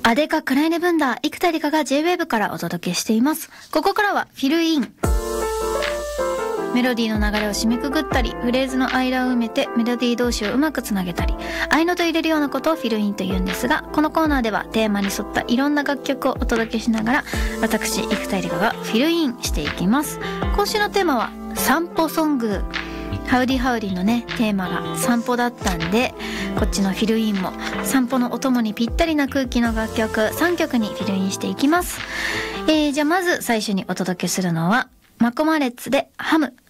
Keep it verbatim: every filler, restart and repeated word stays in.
アデカクライネブンダー生田理香が J-ウェーブ からお届けしています。ここからはフィルイン。メロディーの流れを締めくくったり、フレーズの間を埋めてメロディー同士をうまくつなげたり、合いのと入れるようなことをフィルインと言うんですが、このコーナーではテーマに沿ったいろんな楽曲をお届けしながら、私生田理香がフィルインしていきます。今週のテーマは散歩ソング。ハウディハウディのねテーマが散歩だったんで、こっちのフィルインも散歩のお供にぴったりな空気の楽曲さんきょくにフィルインしていきます。えー、じゃあまず最初にお届けするのはマコマレッツでハム。